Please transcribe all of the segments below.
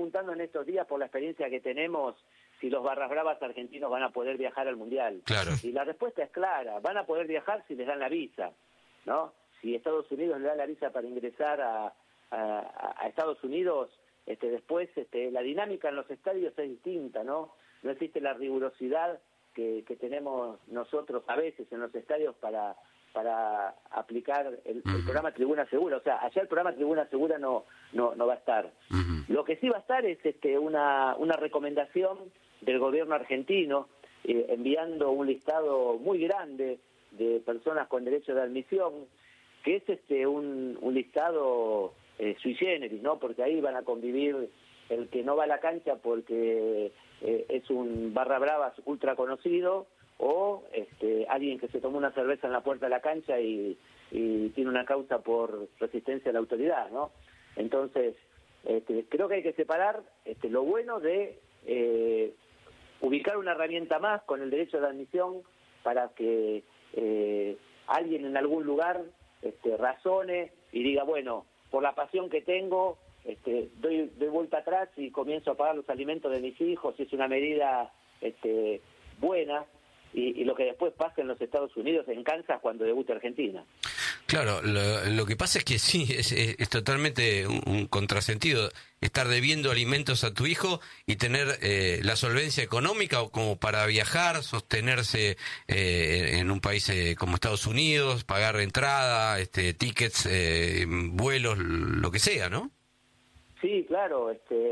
preguntando en estos días por la experiencia que tenemos si los barras bravas argentinos van a poder viajar al Mundial. Claro. Y la respuesta es clara, van a poder viajar si les dan la visa, ¿no? Si Estados Unidos le da la visa para ingresar a Estados Unidos, después la dinámica en los estadios es distinta, ¿no? No existe la rigurosidad que tenemos nosotros a veces en los estadios para aplicar el programa Tribuna Segura. O sea, allá el programa Tribuna Segura no va a estar. Lo que sí va a estar es una recomendación del gobierno argentino enviando un listado muy grande de personas con derecho de admisión, que es un listado sui generis, ¿no? Porque ahí van a convivir el que no va a la cancha porque es un barra brava ultra conocido, o alguien que se tomó una cerveza en la puerta de la cancha y tiene una causa por resistencia a la autoridad, ¿no? Entonces, creo que hay que separar lo bueno de ubicar una herramienta más con el derecho de admisión para que alguien en algún lugar razone y diga, bueno, por la pasión que tengo, doy vuelta atrás y comienzo a pagar los alimentos de mis hijos, y es una medida buena, y lo que después pasa en los Estados Unidos, en Kansas, cuando debute Argentina. Claro, lo que pasa es que sí, es totalmente un contrasentido estar debiendo alimentos a tu hijo y tener la solvencia económica como para viajar, sostenerse en un país como Estados Unidos, pagar entrada, tickets, vuelos, lo que sea, ¿no? Sí, claro.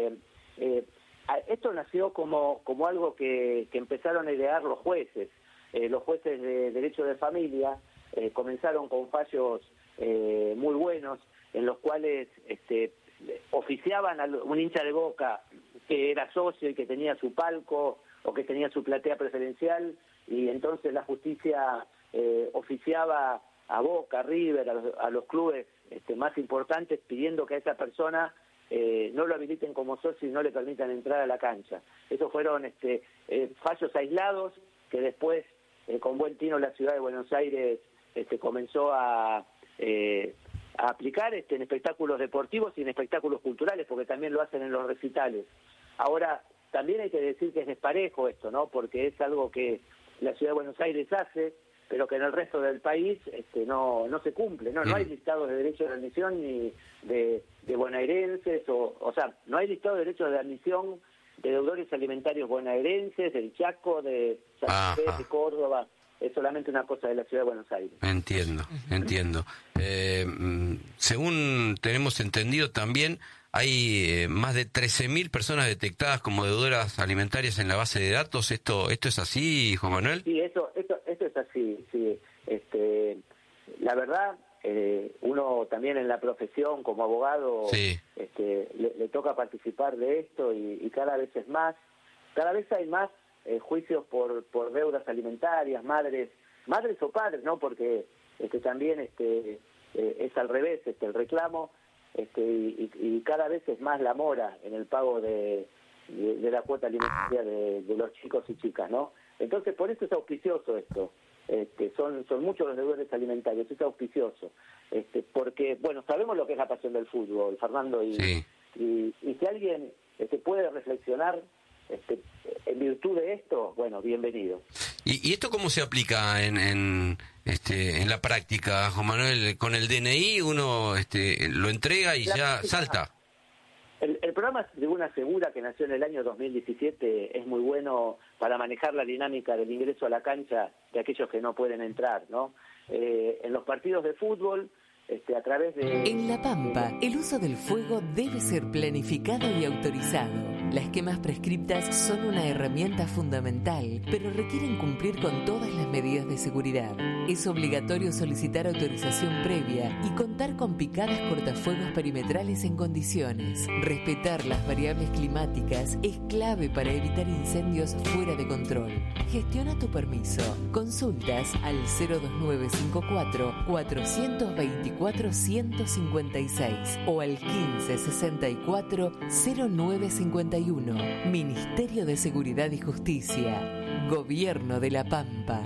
Esto nació como algo que empezaron a idear los jueces. Los jueces de derecho de familia comenzaron con fallos muy buenos en los cuales oficiaban a un hincha de Boca que era socio y que tenía su palco o que tenía su platea preferencial, y entonces la justicia oficiaba a Boca, a River, a los clubes más importantes, pidiendo que a esa persona no lo habiliten como socio y no le permitan entrar a la cancha. Esos fueron fallos aislados que después, con buen tino, la ciudad de Buenos Aires comenzó a aplicar en espectáculos deportivos y en espectáculos culturales, porque también lo hacen en los recitales. Ahora, también hay que decir que es desparejo esto, ¿no? Porque es algo que la ciudad de Buenos Aires hace, pero que en el resto del país no se cumple, ¿no? No hay listados de derechos de admisión ni de bonaerenses, o sea, no hay listado de derechos de admisión de deudores alimentarios bonaerenses, del Chaco, de Santa Fe, de Córdoba. Es solamente una cosa de la ciudad de Buenos Aires. Entiendo. Según tenemos entendido, también hay más de 13.000 personas detectadas como deudoras alimentarias en la base de datos. ¿Esto es así, Juan Manuel? Sí, esto es así. Sí. La verdad, uno también en la profesión como abogado, sí, le toca participar de esto, y cada vez es más. Cada vez hay más juicios por deudas alimentarias, madres o padres, ¿no? Porque también es al revés el reclamo, y cada vez es más la mora en el pago de la cuota alimentaria de los chicos y chicas, ¿no? Entonces, por eso es auspicioso esto. Son muchos los deudores alimentarios, es auspicioso. Porque, bueno, sabemos lo que es la pasión del fútbol, Fernando, y si alguien puede reflexionar en virtud de esto, bueno, bienvenido. ¿Y esto cómo se aplica en la práctica, Juan Manuel? Con el DNI uno lo entrega y ya salta. El programa Tribuna Segura, que nació en el año 2017, es muy bueno para manejar la dinámica del ingreso a la cancha de aquellos que no pueden entrar, ¿no? En los partidos de fútbol, a través de... En La Pampa, el uso del fuego debe ser planificado y autorizado. Las quemas prescriptas son una herramienta fundamental, pero requieren cumplir con todas las medidas de seguridad. Es obligatorio solicitar autorización previa y contar con picadas cortafuegos perimetrales en condiciones. Respetar las variables climáticas es clave para evitar incendios fuera de control. Gestiona tu permiso. Consultas al 02954 424 156 o al 1564 0951. Ministerio de Seguridad y Justicia. Gobierno de La Pampa.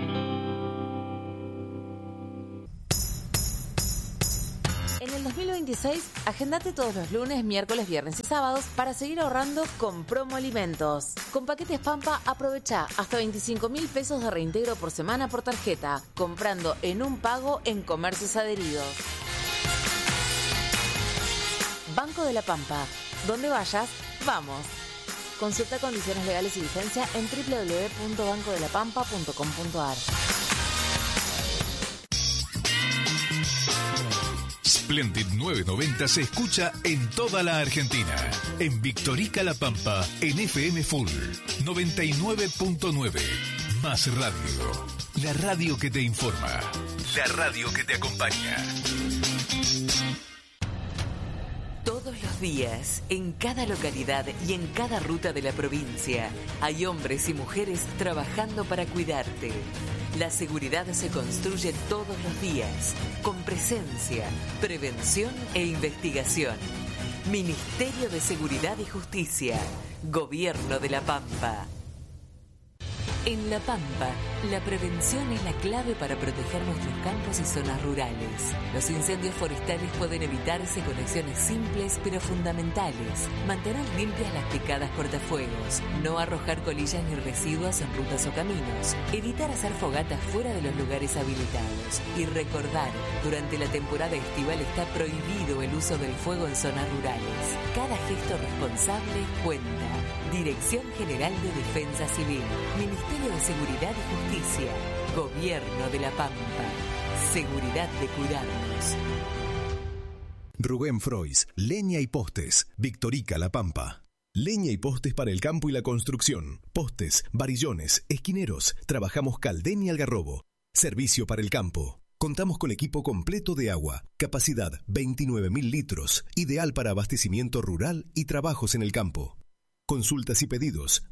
En el 2022 2026, agendate todos los lunes, miércoles, viernes y sábados para seguir ahorrando con Promo Alimentos. Con paquetes Pampa, aprovecha hasta 25.000 pesos de reintegro por semana por tarjeta, comprando en un pago en comercios adheridos. Banco de la Pampa. Donde vayas, vamos. Consulta condiciones legales y vigencia en www.bancodelapampa.com.ar. Splendid 990 se escucha en toda la Argentina. En Victorica La Pampa, en FM Full 99.9. Más radio. La radio que te informa. La radio que te acompaña. Todos los días, en cada localidad y en cada ruta de la provincia, hay hombres y mujeres trabajando para cuidarte. La seguridad se construye todos los días, con presencia, prevención e investigación. Ministerio de Seguridad y Justicia, Gobierno de La Pampa. En La Pampa, la prevención es la clave para proteger nuestros campos y zonas rurales. Los incendios forestales pueden evitarse con acciones simples pero fundamentales. Mantener limpias las picadas cortafuegos, no arrojar colillas ni residuos en rutas o caminos, evitar hacer fogatas fuera de los lugares habilitados y recordar, durante la temporada estival está prohibido el uso del fuego en zonas rurales. Cada gesto responsable cuenta. Dirección General de Defensa Civil, Ministerio de Seguridad y Justicia, Gobierno de La Pampa. Seguridad de cuidarnos. Rubén Frois, Leña y Postes, Victorica La Pampa. Leña y postes para el campo y la construcción. Postes, varillones, esquineros. Trabajamos Caldén y Algarrobo. Servicio para el campo. Contamos con equipo completo de agua. Capacidad 29.000 litros. Ideal para abastecimiento rural y trabajos en el campo. Consultas y pedidos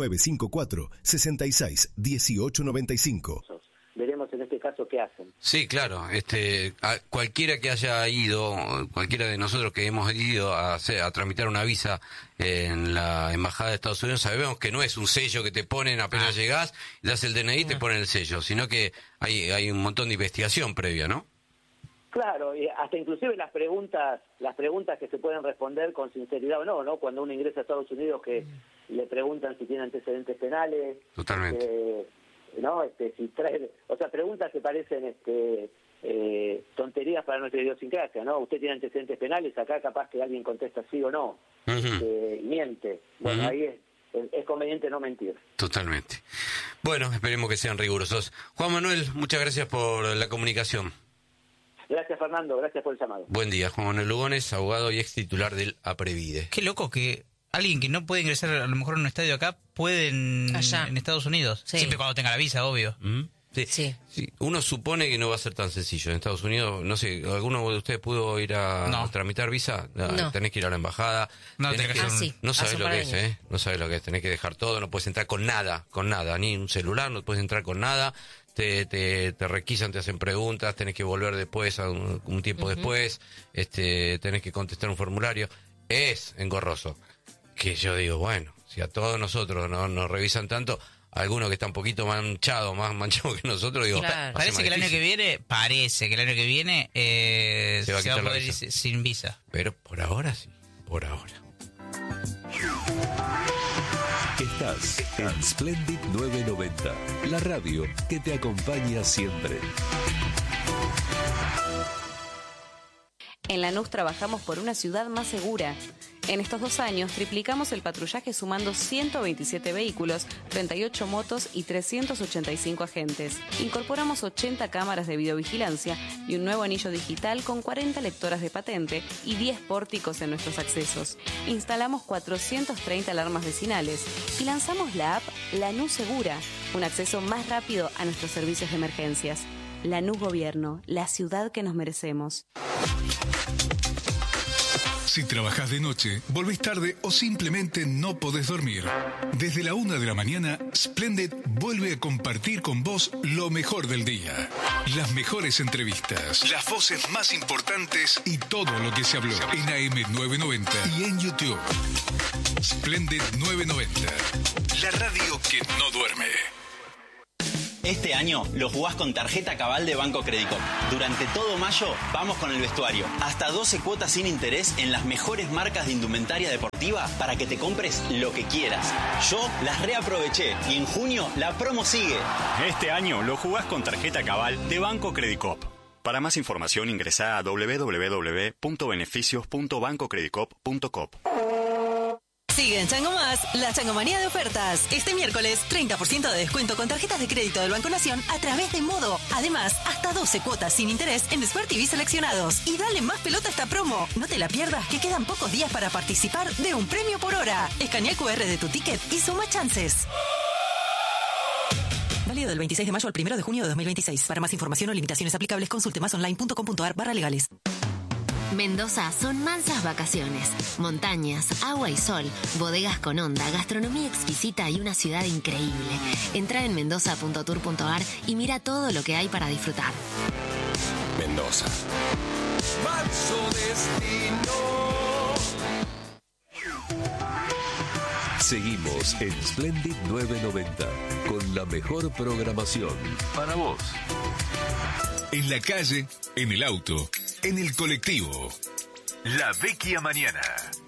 2954-66-1895. Veremos en este caso qué hacen. Sí, claro. Cualquiera que haya ido, cualquiera de nosotros que hemos ido a tramitar una visa en la Embajada de Estados Unidos, sabemos que no es un sello que te ponen apenas llegás, das el DNI y te ponen el sello, sino que hay un montón de investigación previa, ¿no? Claro, y hasta inclusive las preguntas que se pueden responder con sinceridad o no, cuando uno ingresa a Estados Unidos, que le preguntan si tiene antecedentes penales. Totalmente. Si trae, o sea, preguntas que parecen tonterías para nuestra idiosincrasia, ¿no? Usted tiene antecedentes penales, acá capaz que alguien contesta sí o no, miente. Bueno, ahí es conveniente no mentir. Totalmente. Bueno, esperemos que sean rigurosos. Juan Manuel, muchas gracias por la comunicación. Gracias, Fernando, gracias por el llamado. Buen día, Juan Manuel Lugones, abogado y ex titular del APREVIDE. Qué loco que alguien que no puede ingresar a lo mejor a un estadio acá puede en Estados Unidos. Sí. Siempre cuando tenga la visa, obvio. Sí. Uno supone que no va a ser tan sencillo. En Estados Unidos, no sé, ¿alguno de ustedes pudo ir a tramitar visa? No. Tenés que ir a la embajada. No sabés lo que es, No sabés lo que es. Tenés que dejar todo, no puedes entrar con nada, ni un celular, no puedes entrar con nada. Te requisan, te hacen preguntas, tenés que volver después, un tiempo después, tenés que contestar un formulario. Es engorroso. Que yo digo, bueno, si a todos nosotros nos revisan tanto, algunos que están un poquito más manchados que nosotros, digo, claro. Parece que el año que viene se va a poder ir sin visa. Pero por ahora sí, por ahora. Estás en Splendid 990, la radio que te acompaña siempre. En Lanús trabajamos por una ciudad más segura. En estos 2 años triplicamos el patrullaje sumando 127 vehículos, 38 motos y 385 agentes. Incorporamos 80 cámaras de videovigilancia y un nuevo anillo digital con 40 lectoras de patente y 10 pórticos en nuestros accesos. Instalamos 430 alarmas vecinales y lanzamos la app Lanús Segura, un acceso más rápido a nuestros servicios de emergencias. Lanús Gobierno, la ciudad que nos merecemos. Si trabajás de noche, volvés tarde o simplemente no podés dormir, desde la 1 de la mañana, Splendid vuelve a compartir con vos lo mejor del día. Las mejores entrevistas, las voces más importantes y todo lo que se habló en AM990 y en YouTube. Splendid 990, la radio que no duerme. Este año lo jugás con tarjeta Cabal de Banco Credicop. Durante todo mayo vamos con el vestuario. Hasta 12 cuotas sin interés en las mejores marcas de indumentaria deportiva para que te compres lo que quieras. Yo las reaproveché y en junio la promo sigue. Este año lo jugás con tarjeta Cabal de Banco Credicop. Para más información ingresá a www.beneficios.bancocredicop.com. Sigue en Chango Más, la Changomanía de ofertas. Este miércoles, 30% de descuento con tarjetas de crédito del Banco Nación a través de Modo. Además, hasta 12 cuotas sin interés en Smart TV seleccionados. Y dale más pelota a esta promo. No te la pierdas, que quedan pocos días para participar de un premio por hora. Escanea el QR de tu ticket y suma chances. Válido del 26 de mayo al 1 de junio de 2026. Para más información o limitaciones aplicables, consulte másonline.com.ar/legales. Mendoza son mansas vacaciones, montañas, agua y sol, bodegas con onda, gastronomía exquisita y una ciudad increíble. Entra en mendoza.tour.ar y mira todo lo que hay para disfrutar. Mendoza. Manso destino. Seguimos en Splendid 990 con la mejor programación para vos. En la calle, en el auto, en el colectivo. La Vecchia Mañana.